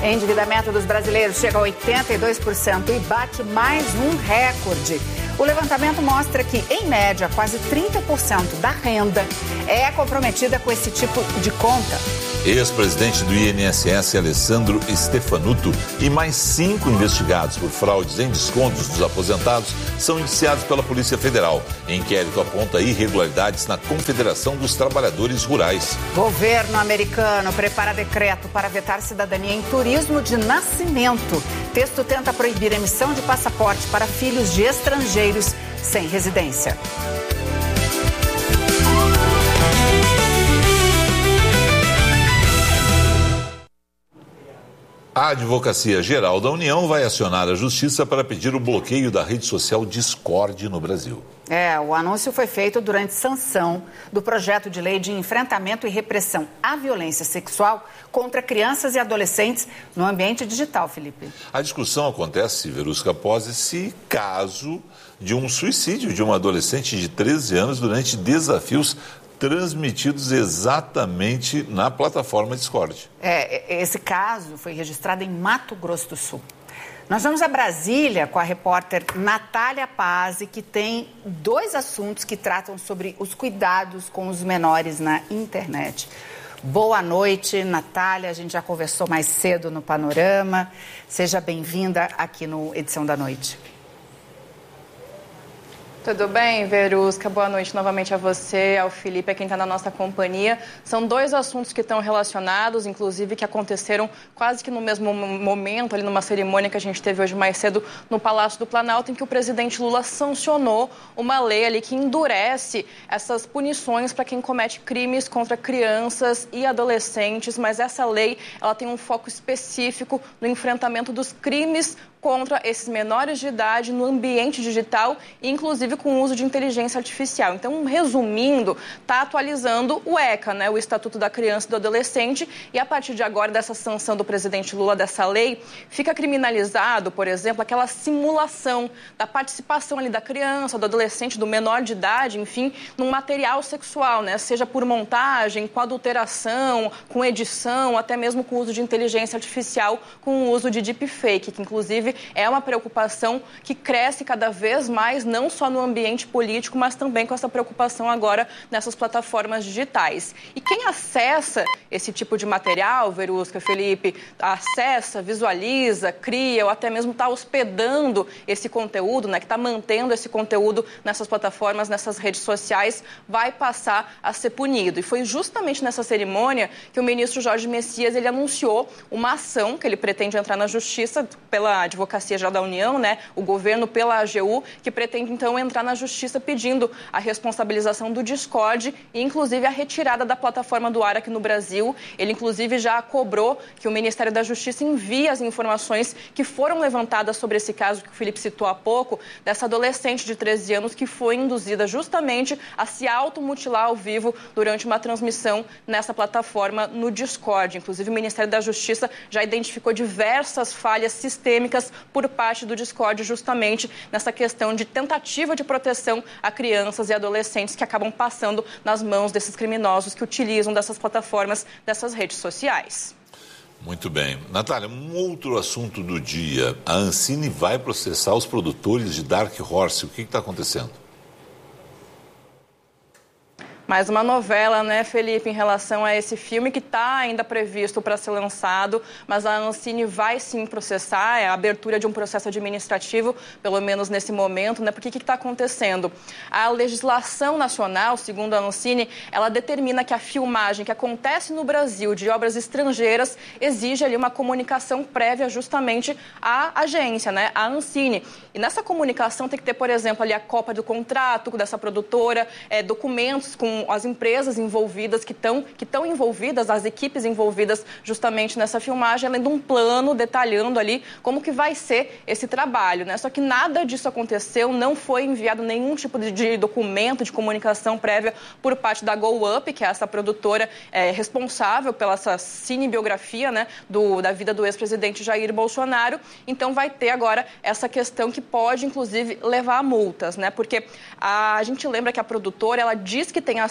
Endividamento dos brasileiros chega a 82% e bate mais um recorde. O levantamento mostra que, em média, quase 30% da renda é comprometida com esse tipo de conta. Ex-presidente do INSS, Alessandro Stefanuto, e mais 5 investigados por fraudes em descontos dos aposentados são indiciados pela Polícia Federal. Inquérito aponta irregularidades na Confederação dos Trabalhadores Rurais. Governo americano prepara decreto para vetar cidadania em turismo de nascimento. Texto tenta proibir a emissão de passaporte para filhos de estrangeiros sem residência. A Advocacia Geral da União vai acionar a Justiça para pedir o bloqueio da rede social Discord no Brasil. O anúncio foi feito durante sanção do projeto de lei de enfrentamento e repressão à violência sexual contra crianças e adolescentes no ambiente digital, Felipe. A discussão acontece, Verusca, após esse caso de um suicídio de uma adolescente de 13 anos durante desafios transmitidos exatamente na plataforma Discord. Esse caso foi registrado em Mato Grosso do Sul. Nós vamos a Brasília com a repórter Natália Pazzi, que tem 2 assuntos que tratam sobre os cuidados com os menores na internet. Boa noite, Natália. A gente já conversou mais cedo no Panorama. Seja bem-vinda aqui no Edição da Noite. Tudo bem, Verusca? Boa noite novamente a você, ao Felipe, a quem está na nossa companhia. São 2 assuntos que estão relacionados, inclusive que aconteceram quase que no mesmo momento, ali numa cerimônia que a gente teve hoje mais cedo no Palácio do Planalto, em que o presidente Lula sancionou uma lei ali que endurece essas punições para quem comete crimes contra crianças e adolescentes, mas essa lei ela tem um foco específico no enfrentamento dos crimes contra esses menores de idade no ambiente digital, inclusive com o uso de inteligência artificial. Então, resumindo, está atualizando o ECA, né, o Estatuto da Criança e do Adolescente, e a partir de agora, dessa sanção do presidente Lula, dessa lei, fica criminalizado, por exemplo, aquela simulação da participação ali da criança, do adolescente, do menor de idade, enfim, num material sexual, né, seja por montagem, com adulteração, com edição, até mesmo com o uso de inteligência artificial, com o uso de deepfake, que inclusive é uma preocupação que cresce cada vez mais, não só no ambiente político, mas também com essa preocupação agora nessas plataformas digitais. E quem acessa esse tipo de material, Verusca, Felipe, acessa, visualiza, cria ou até mesmo está hospedando esse conteúdo, né, que está mantendo esse conteúdo nessas plataformas, nessas redes sociais, vai passar a ser punido. E foi justamente nessa cerimônia que o ministro Jorge Messias ele anunciou uma ação que ele pretende entrar na Justiça pela Advocacia Geral da União, né, o governo pela AGU, que pretende então entrar na Justiça pedindo a responsabilização do Discord e inclusive a retirada da plataforma do ar aqui no Brasil. Ele inclusive já cobrou que o Ministério da Justiça envie as informações que foram levantadas sobre esse caso que o Felipe citou há pouco, dessa adolescente de 13 anos que foi induzida justamente a se automutilar ao vivo durante uma transmissão nessa plataforma no Discord. Inclusive o Ministério da Justiça já identificou diversas falhas sistêmicas por parte do Discord justamente nessa questão de tentativa de proteção a crianças e adolescentes que acabam passando nas mãos desses criminosos que utilizam dessas plataformas, dessas redes sociais. Muito bem. Natália, um outro assunto do dia. A Ancine vai processar os produtores de Dark Horse. O que está acontecendo? Mais uma novela, né, Felipe, em relação a esse filme que está ainda previsto para ser lançado, mas a Ancine vai sim processar, é a abertura de um processo administrativo, pelo menos nesse momento, né, porque o que está acontecendo? A legislação nacional, segundo a Ancine, ela determina que a filmagem que acontece no Brasil de obras estrangeiras exige ali uma comunicação prévia justamente à agência, né, à Ancine. E nessa comunicação tem que ter, por exemplo, ali a cópia do contrato dessa produtora, documentos com as empresas envolvidas que estão envolvidas, as equipes envolvidas justamente nessa filmagem, além de um plano detalhando ali como que vai ser esse trabalho, né? Só que nada disso aconteceu, não foi enviado nenhum tipo de documento de comunicação prévia por parte da Go Up, que é essa produtora responsável pela essa cinebiografia, né, da vida do ex-presidente Jair Bolsonaro. Então vai ter agora essa questão que pode, inclusive, levar a multas, né? Porque a gente lembra que a produtora, ela diz que tem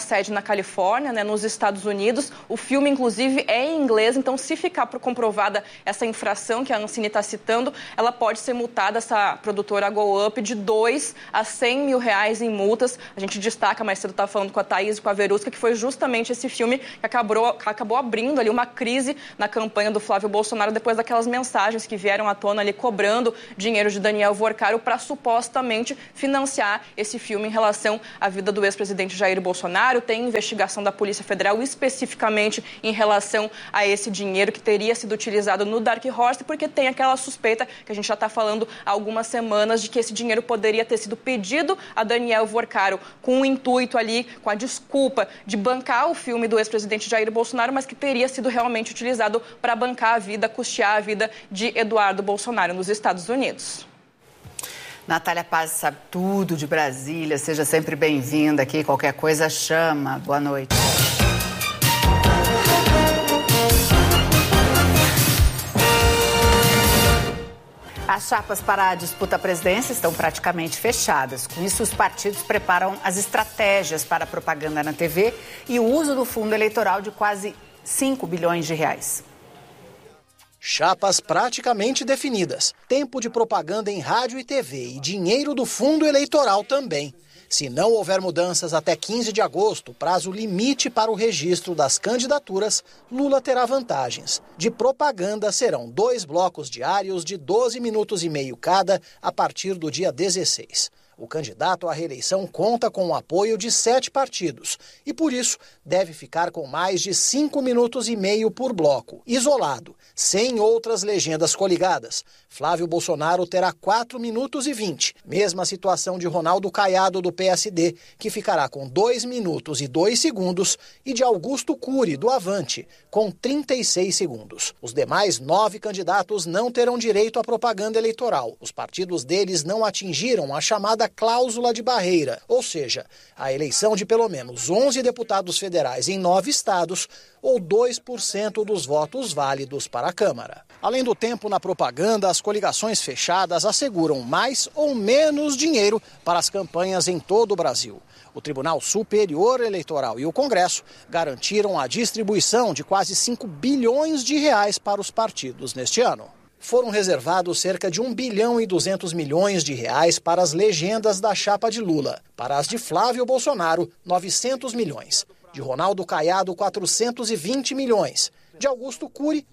sede na Califórnia, né, nos Estados Unidos. O filme, inclusive, é em inglês, então se ficar comprovada essa infração que a Ancine está citando, ela pode ser multada, essa produtora Go Up, de 2 a 100 mil reais em multas. A gente destaca, mais cedo estava falando com a Thaís e com a Verusca, que foi justamente esse filme que acabou abrindo ali uma crise na campanha do Flávio Bolsonaro, depois daquelas mensagens que vieram à tona ali cobrando dinheiro de Daniel Vorcaro para supostamente financiar esse filme em relação à vida do ex-presidente Jair Bolsonaro. Tem investigação da Polícia Federal especificamente em relação a esse dinheiro que teria sido utilizado no Dark Horse, porque tem aquela suspeita que a gente já está falando há algumas semanas de que esse dinheiro poderia ter sido pedido a Daniel Vorcaro com o intuito ali, com a desculpa de bancar o filme do ex-presidente Jair Bolsonaro, mas que teria sido realmente utilizado para bancar a vida, custear a vida de Eduardo Bolsonaro nos Estados Unidos. Natália Paz sabe tudo de Brasília, seja sempre bem-vinda aqui, qualquer coisa chama. Boa noite. As chapas para a disputa à presidência estão praticamente fechadas. Com isso, os partidos preparam as estratégias para a propaganda na TV e o uso do fundo eleitoral de quase 5 bilhões de reais. Chapas praticamente definidas, tempo de propaganda em rádio e TV e dinheiro do fundo eleitoral também. Se não houver mudanças até 15 de agosto, prazo limite para o registro das candidaturas, Lula terá vantagens. De propaganda serão 2 blocos diários de 12 minutos e meio cada a partir do dia 16. O candidato à reeleição conta com o apoio de 7 partidos e, por isso, deve ficar com mais de 5 minutos e meio por bloco, isolado, sem outras legendas coligadas. Flávio Bolsonaro terá 4 minutos e 20, mesma situação de Ronaldo Caiado, do PSD, que ficará com 2 minutos e 2 segundos, e de Augusto Cury, do Avante, com 36 segundos. Os demais 9 candidatos não terão direito à propaganda eleitoral. Os partidos deles não atingiram a chamada cláusula de barreira, ou seja, a eleição de pelo menos 11 deputados federais em 9 estados ou 2% dos votos válidos para a Câmara. Além do tempo na propaganda, as coligações fechadas asseguram mais ou menos dinheiro para as campanhas em todo o Brasil. O Tribunal Superior Eleitoral e o Congresso garantiram a distribuição de quase 5 bilhões de reais para os partidos neste ano. Foram reservados cerca de 1 bilhão e 200 milhões de reais para as legendas da chapa de Lula. Para as de Flávio Bolsonaro, 900 milhões. De Ronaldo Caiado, 420 milhões. De Augusto Cury,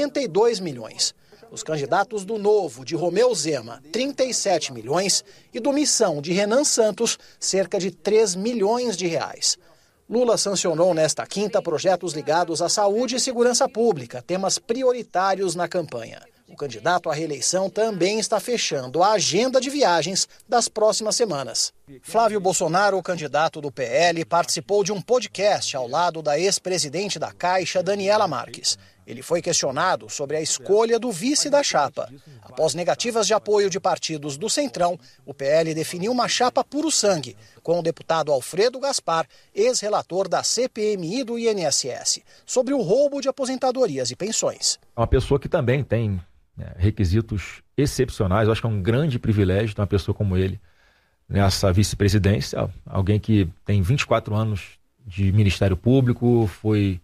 72 milhões. Os candidatos do Novo, de Romeu Zema, 37 milhões. E do Missão, de Renan Santos, cerca de 3 milhões de reais. Lula sancionou nesta quinta projetos ligados à saúde e segurança pública, temas prioritários na campanha. O candidato à reeleição também está fechando a agenda de viagens das próximas semanas. Flávio Bolsonaro, candidato do PL, participou de um podcast ao lado da ex-presidente da Caixa, Daniela Marques. Ele foi questionado sobre a escolha do vice da chapa. Após negativas de apoio de partidos do Centrão, o PL definiu uma chapa puro sangue, com o deputado Alfredo Gaspar, ex-relator da CPMI do INSS, sobre o roubo de aposentadorias e pensões. É uma pessoa que também tem requisitos excepcionais. Eu acho que é um grande privilégio ter uma pessoa como ele nessa vice-presidência. Alguém que tem 24 anos de Ministério Público, foi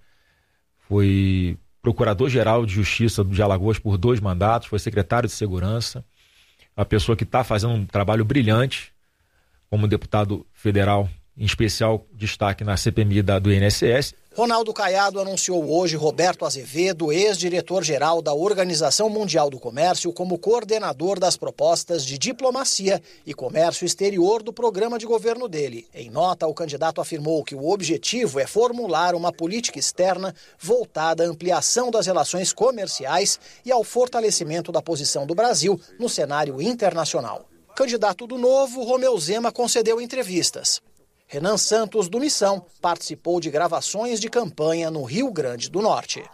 procurador-geral de Justiça de Alagoas por 2 mandatos, foi secretário de Segurança. Uma pessoa que está fazendo um trabalho brilhante como deputado federal, em especial destaque na CPMI do INSS. Ronaldo Caiado anunciou hoje Roberto Azevedo, ex-diretor-geral da Organização Mundial do Comércio, como coordenador das propostas de diplomacia e comércio exterior do programa de governo dele. Em nota, o candidato afirmou que o objetivo é formular uma política externa voltada à ampliação das relações comerciais e ao fortalecimento da posição do Brasil no cenário internacional. Candidato do Novo, Romeu Zema concedeu entrevistas. Renan Santos, do Missão, participou de gravações de campanha no Rio Grande do Norte.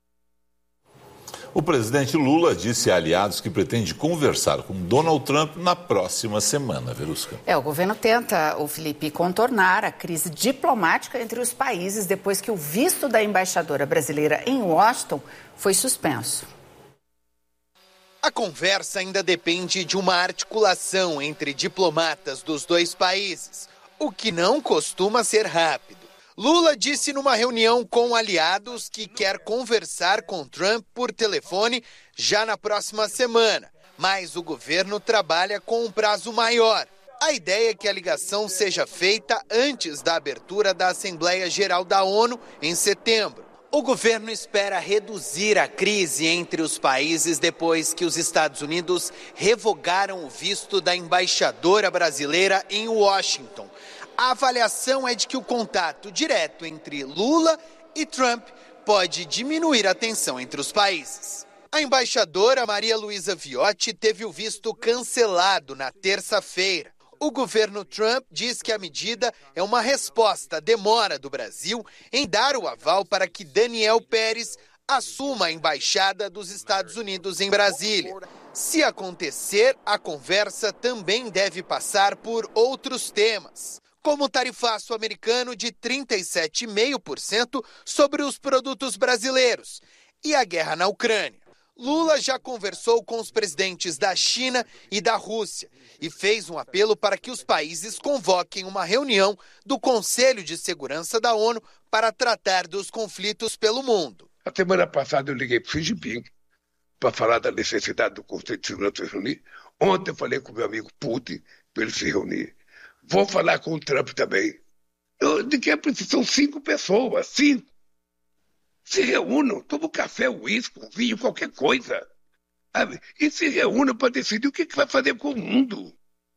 O presidente Lula disse a aliados que pretende conversar com Donald Trump na próxima semana, Verusca. O governo tenta, o Felipe, contornar a crise diplomática entre os países depois que o visto da embaixadora brasileira em Washington foi suspenso. A conversa ainda depende de uma articulação entre diplomatas dos 2 países, o que não costuma ser rápido. Lula disse numa reunião com aliados que quer conversar com Trump por telefone já na próxima semana, mas o governo trabalha com um prazo maior. A ideia é que a ligação seja feita antes da abertura da Assembleia Geral da ONU em setembro. O governo espera reduzir a crise entre os países depois que os Estados Unidos revogaram o visto da embaixadora brasileira em Washington. A avaliação é de que o contato direto entre Lula e Trump pode diminuir a tensão entre os países. A embaixadora Maria Luísa Viotti teve o visto cancelado na terça-feira. O governo Trump diz que a medida é uma resposta à demora do Brasil em dar o aval para que Daniel Pérez assuma a embaixada dos Estados Unidos em Brasília. Se acontecer, a conversa também deve passar por outros temas, como o tarifaço americano de 37,5% sobre os produtos brasileiros e a guerra na Ucrânia. Lula já conversou com os presidentes da China e da Rússia e fez um apelo para que os países convoquem uma reunião do Conselho de Segurança da ONU para tratar dos conflitos pelo mundo. A semana passada eu liguei para o Xi Jinping para falar da necessidade do Conselho de Segurança se reunir. Ontem eu falei com o meu amigo Putin para ele se reunir. Vou falar com o Trump também. De que são 5 pessoas, 5. Se reúnam, tomam café, uísque, vinho, qualquer coisa. Sabe? E se reúnam para decidir o que vai fazer com o mundo.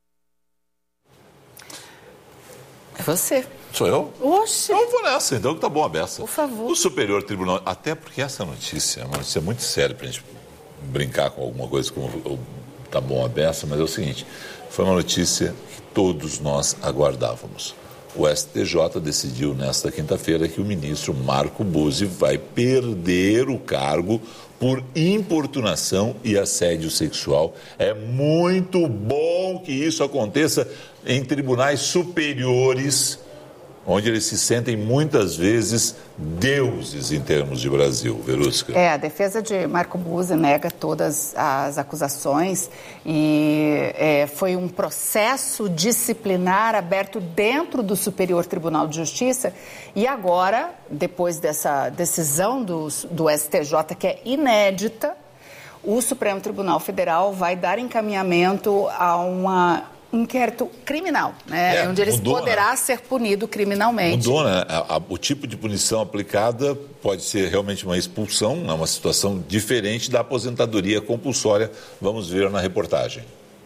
É você. Sou eu? Oxe. Eu vou nessa, então, que tá bom a beça. Por favor. O Superior Tribunal, até porque essa notícia é uma notícia muito séria pra gente brincar com alguma coisa como o tá bom a beça, mas é o seguinte, foi uma notícia que todos nós aguardávamos. O STJ decidiu nesta quinta-feira que o ministro Marco Buzzi vai perder o cargo por importunação e assédio sexual. É muito bom que isso aconteça em tribunais superiores, onde eles se sentem muitas vezes deuses em termos de Brasil. Verusca. A defesa de Marco Buzzi nega todas as acusações e foi um processo disciplinar aberto dentro do Superior Tribunal de Justiça e agora, depois dessa decisão do STJ, que é inédita, o Supremo Tribunal Federal vai dar encaminhamento a uma inquérito criminal, né? Onde ele poderá ser punido criminalmente. Mudou, né? O tipo de punição aplicada pode ser realmente uma expulsão, né? Uma situação diferente da aposentadoria compulsória. Vamos ver na reportagem.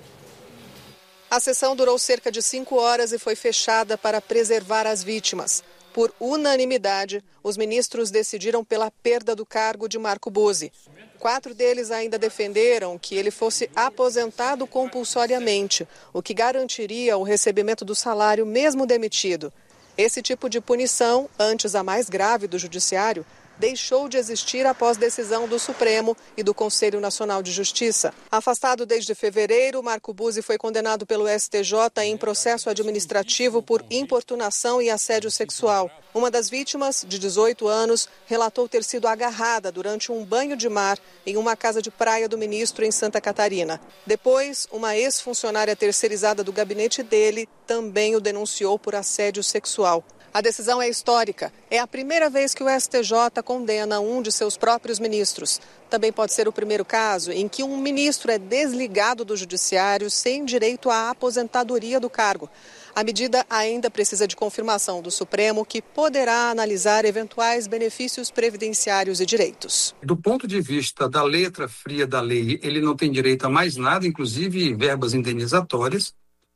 A sessão durou cerca de 5 horas e foi fechada para preservar as vítimas. Por unanimidade, os ministros decidiram pela perda do cargo de Marco Buzzi. 4 deles ainda defenderam que ele fosse aposentado compulsoriamente, o que garantiria o recebimento do salário mesmo demitido. Esse tipo de punição, antes a mais grave do judiciário, deixou de existir após decisão do Supremo e do Conselho Nacional de Justiça. Afastado desde fevereiro, Marco Buzzi foi condenado pelo STJ em processo administrativo por importunação e assédio sexual. Uma das vítimas, de 18 anos, relatou ter sido agarrada durante um banho de mar em uma casa de praia do ministro em Santa Catarina. Depois, uma ex-funcionária terceirizada do gabinete dele também o denunciou por assédio sexual. A decisão é histórica. É a primeira vez que o STJ condena um de seus próprios ministros. Também pode ser o primeiro caso em que um ministro é desligado do judiciário sem direito à aposentadoria do cargo. A medida ainda precisa de confirmação do Supremo, que poderá analisar eventuais benefícios previdenciários e direitos. Do ponto de vista da letra fria da lei, ele não tem direito a mais nada, inclusive verbas indenizatórias.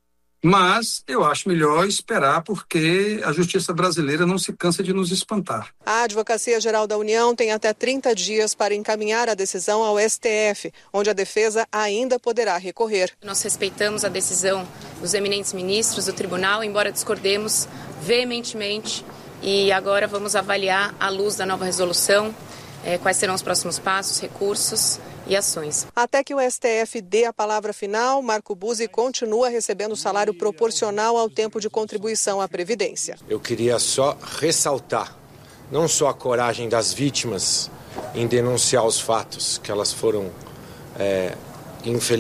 Mas eu acho melhor esperar porque a justiça brasileira não se cansa de nos espantar. A Advocacia Geral da União tem até 30 dias para encaminhar a decisão ao STF, onde a defesa ainda poderá recorrer. Nós respeitamos a decisão dos eminentes ministros do tribunal, embora discordemos veementemente, e agora vamos avaliar, à luz da nova resolução, quais serão os próximos passos, recursos e ações. Até que o STF dê a palavra final, Marco Buzzi continua recebendo salário proporcional ao tempo de contribuição à Previdência. Eu queria só ressaltar, não só a coragem das vítimas em denunciar os fatos que elas foram,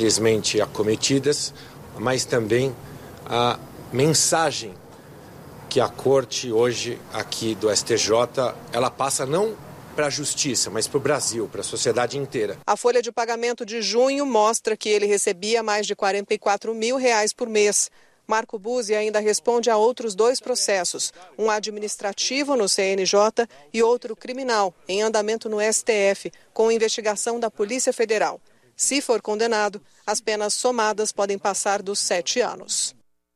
infelizmente, acometidas, mas também a mensagem que a corte hoje aqui do STJ, ela passa não para a justiça, mas para o Brasil, para a sociedade inteira. A folha de pagamento de junho mostra que ele recebia mais de R$44 mil por mês. Marco Buzzi ainda responde a outros 2 processos, um administrativo no CNJ e outro criminal, em andamento no STF, com investigação da Polícia Federal. Se for condenado, as penas somadas podem passar dos 7 anos.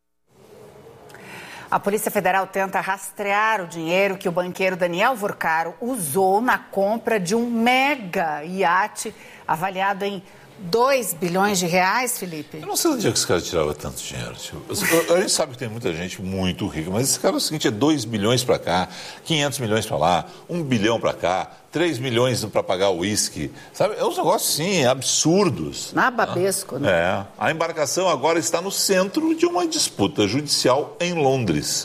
A Polícia Federal tenta rastrear o dinheiro que o banqueiro Daniel Vorcaro usou na compra de um mega iate avaliado em R$2 bilhões, Felipe? Eu não sei onde é que esse cara tirava tanto dinheiro. A gente sabe que tem muita gente muito rica, mas esse cara é o seguinte, é 2 bilhões para cá, 500 milhões para lá, 1 bilhão para cá, 3 milhões para pagar o uísque. Sabe, é uns negócios, sim, absurdos. Nababesco, né? É. A embarcação agora está no centro de uma disputa judicial em Londres.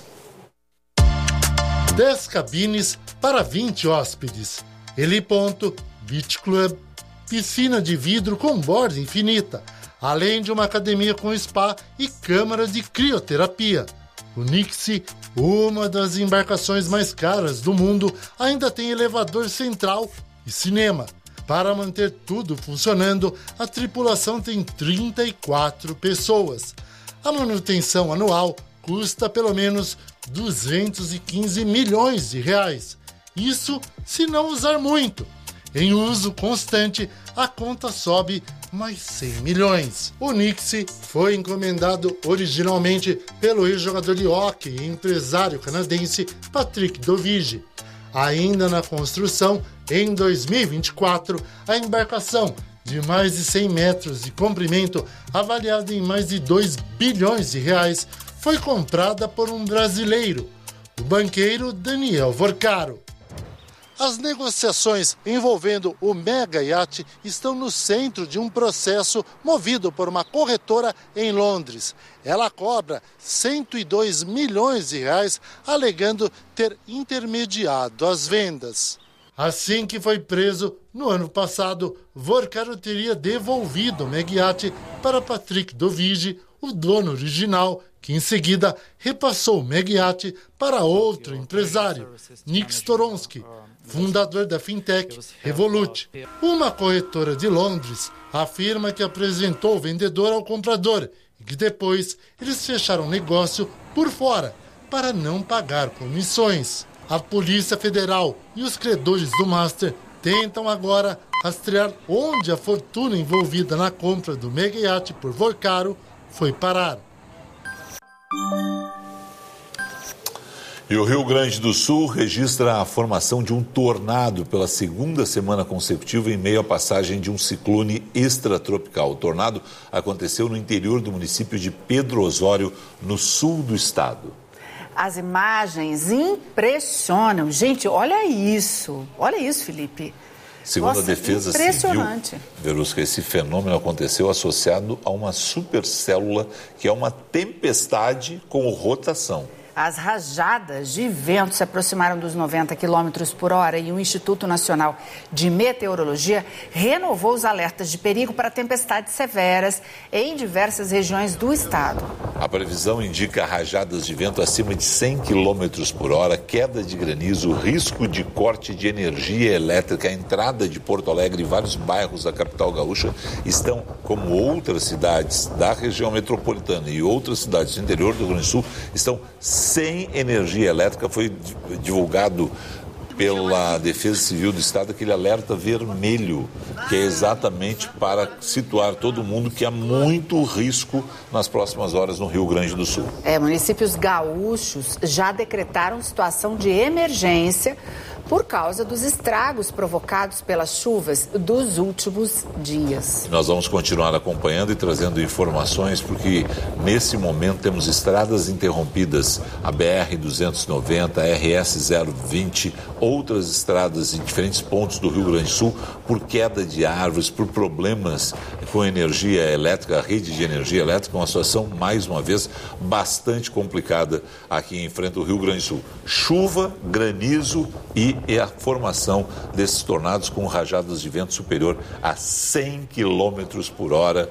10 cabines para 20 hóspedes. Heliponto, Beach Club, piscina de vidro com borda infinita, além de uma academia com spa e câmara de crioterapia. O Nixie, uma das embarcações mais caras do mundo, ainda tem elevador central e cinema. Para manter tudo funcionando, a tripulação tem 34 pessoas. A manutenção anual custa pelo menos R$215 milhões. Isso se não usar muito. Em uso constante, a conta sobe mais 100 milhões. O Nixie foi encomendado originalmente pelo ex-jogador de hóquei e empresário canadense Patrick Dovigi. Ainda na construção, em 2024, a embarcação de mais de 100 metros de comprimento, avaliada em mais de R$2 bilhões, foi comprada por um brasileiro, o banqueiro Daniel Vorcaro. As negociações envolvendo o mega iate estão no centro de um processo movido por uma corretora em Londres. Ela cobra R$102 milhões, alegando ter intermediado as vendas. Assim que foi preso, no ano passado, Vorcaro teria devolvido o mega iate para Patrick Dovigi, o dono original, que em seguida repassou o mega iate para outro empresário, Nick Storonsky, fundador da fintech Revolut. Uma corretora de Londres afirma que apresentou o vendedor ao comprador e que depois eles fecharam o negócio por fora para não pagar comissões. A Polícia Federal e os credores do Master tentam agora rastrear onde a fortuna envolvida na compra do mega iate por Vorcaro foi parar. E o Rio Grande do Sul registra a formação de um tornado pela segunda semana consecutiva em meio à passagem de um ciclone extratropical. O tornado aconteceu no interior do município de Pedro Osório, no sul do estado. As imagens impressionam. Gente, olha isso. Olha isso, Felipe. Segundo a Defesa Civil, Verusca, esse fenômeno aconteceu associado a uma supercélula que é uma tempestade com rotação. As rajadas de vento se aproximaram dos 90 km por hora e o Instituto Nacional de Meteorologia renovou os alertas de perigo para tempestades severas em diversas regiões do estado. A previsão indica rajadas de vento acima de 100 km por hora, queda de granizo, risco de corte de energia elétrica. A entrada de Porto Alegre e vários bairros da capital gaúcha estão, como outras cidades da região metropolitana e outras cidades do interior do Rio Grande do Sul, estão sem energia elétrica. Foi divulgado pela Defesa Civil do Estado aquele alerta vermelho, que é exatamente para situar todo mundo que há muito risco nas próximas horas no Rio Grande do Sul. Municípios gaúchos já decretaram situação de emergência por causa dos estragos provocados pelas chuvas dos últimos dias. Nós vamos continuar acompanhando e trazendo informações, porque nesse momento temos estradas interrompidas, a BR-290, a RS-020, outras estradas em diferentes pontos do Rio Grande do Sul, por queda de árvores, por problemas com energia elétrica, a rede de energia elétrica, uma situação, mais uma vez, bastante complicada aqui em frente ao Rio Grande do Sul. Chuva, granizo e a formação desses tornados com rajadas de vento superior a 100 km por hora.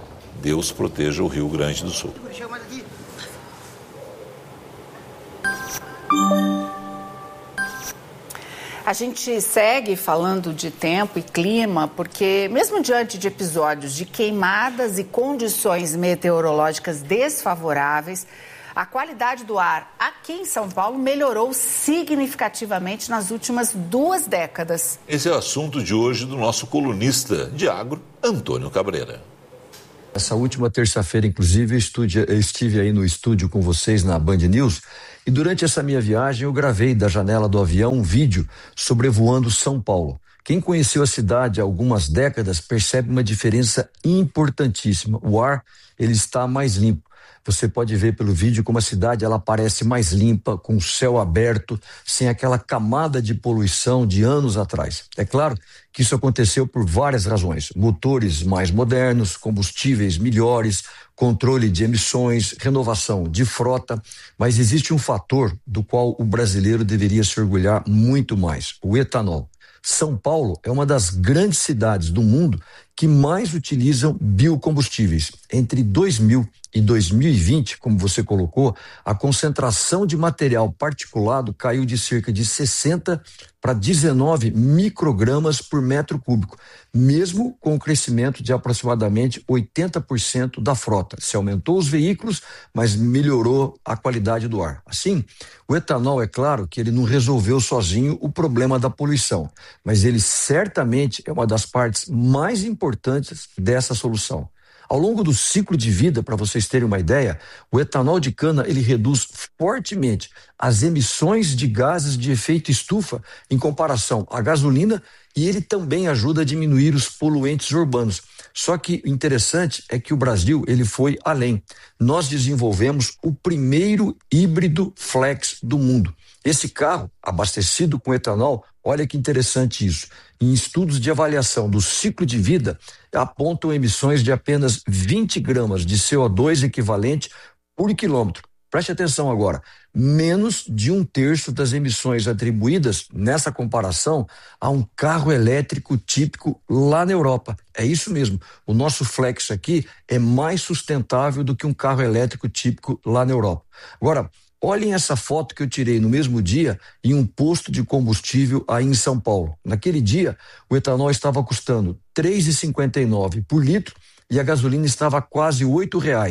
Deus proteja o Rio Grande do Sul. A gente segue falando de tempo e clima porque, mesmo diante de episódios de queimadas e condições meteorológicas desfavoráveis, a qualidade do ar aqui em São Paulo melhorou significativamente nas últimas 2 décadas. Esse é o assunto de hoje do nosso colunista de agro, Antônio Cabreira. Essa última terça-feira, inclusive, eu estive aí no estúdio com vocês na Band News e durante essa minha viagem eu gravei da janela do avião um vídeo sobrevoando São Paulo. Quem conheceu a cidade há algumas décadas percebe uma diferença importantíssima. O ar, ele está mais limpo. Você pode ver pelo vídeo como a cidade ela parece mais limpa, com o céu aberto, sem aquela camada de poluição de anos atrás. É claro que isso aconteceu por várias razões. Motores mais modernos, combustíveis melhores, controle de emissões, renovação de frota, mas existe um fator do qual o brasileiro deveria se orgulhar muito mais: o etanol. São Paulo é uma das grandes cidades do mundo que mais utilizam biocombustíveis. Entre 2000 e 2020, como você colocou, a concentração de material particulado caiu de cerca de 60 para 19 microgramas por metro cúbico, mesmo com o crescimento de aproximadamente 80% da frota. Se aumentou os veículos, mas melhorou a qualidade do ar. Assim, o etanol, é claro que ele não resolveu sozinho o problema da poluição, mas ele certamente é uma das partes mais importantes dessa solução. Ao longo do ciclo de vida, para vocês terem uma ideia, o etanol de cana ele reduz fortemente as emissões de gases de efeito estufa em comparação à gasolina e ele também ajuda a diminuir os poluentes urbanos. Só que o interessante é que o Brasil ele foi além. Nós desenvolvemos o primeiro híbrido flex do mundo. Esse carro, abastecido com etanol, olha que interessante isso. Em estudos de avaliação do ciclo de vida, apontam emissões de apenas 20 gramas de CO2 equivalente por quilômetro. Preste atenção agora, menos de 1/3 das emissões atribuídas nessa comparação a um carro elétrico típico lá na Europa. É isso mesmo, o nosso flex aqui é mais sustentável do que um carro elétrico típico lá na Europa. Agora, olhem essa foto que eu tirei no mesmo dia em um posto de combustível aí em São Paulo. Naquele dia, o etanol estava custando R$ 3,59 por litro e a gasolina estava a quase R$ 8,00, R$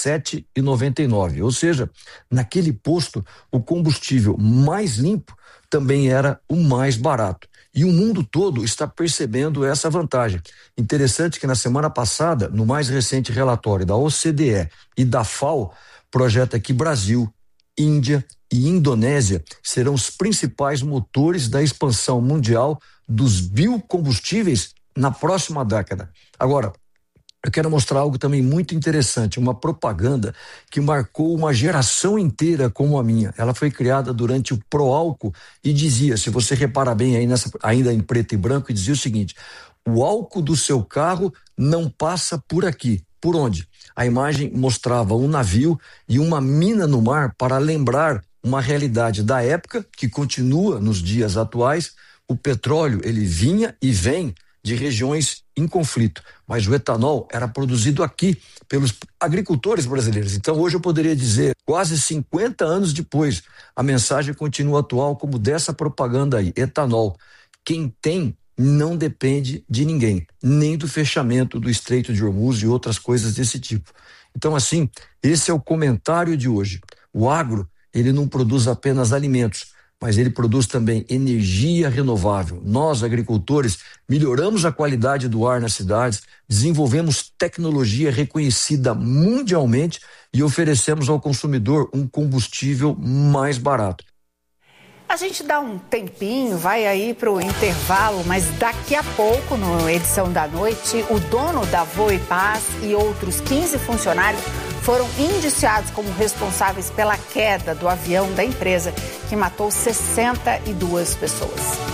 7,99. Ou seja, naquele posto, o combustível mais limpo também era o mais barato. E o mundo todo está percebendo essa vantagem. Interessante que na semana passada, no mais recente relatório da OCDE e da FAO, projeta que Brasil, Índia e Indonésia serão os principais motores da expansão mundial dos biocombustíveis na próxima década. Agora, eu quero mostrar algo também muito interessante, uma propaganda que marcou uma geração inteira como a minha. Ela foi criada durante o Proálcool e dizia, se você reparar bem aí ainda em preto e branco, dizia o seguinte: o álcool do seu carro não passa por aqui. Por onde? A imagem mostrava um navio e uma mina no mar para lembrar uma realidade da época que continua nos dias atuais. O petróleo, ele vinha e vem de regiões em conflito, mas o etanol era produzido aqui pelos agricultores brasileiros. Então hoje eu poderia dizer, quase 50 anos depois, a mensagem continua atual como dessa propaganda aí: etanol, quem tem não depende de ninguém, nem do fechamento do Estreito de Hormuz e outras coisas desse tipo. Então, assim, esse é o comentário de hoje. O agro, ele não produz apenas alimentos, mas ele produz também energia renovável. Nós, agricultores, melhoramos a qualidade do ar nas cidades, desenvolvemos tecnologia reconhecida mundialmente e oferecemos ao consumidor um combustível mais barato. A gente dá um tempinho, vai aí para o intervalo, mas daqui a pouco, na edição da noite, o dono da Voe Paz e outros 15 funcionários foram indiciados como responsáveis pela queda do avião da empresa, que matou 62 pessoas.